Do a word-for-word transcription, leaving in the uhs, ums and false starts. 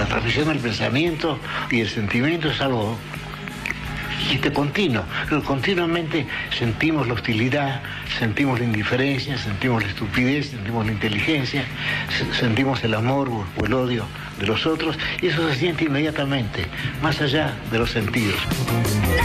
la transmisión del pensamiento y el sentimiento es algo este continuo, continuamente sentimos la hostilidad, sentimos la indiferencia, sentimos la estupidez, sentimos la inteligencia, sentimos el amor o el odio de los otros, y eso se siente inmediatamente, más allá de los sentidos.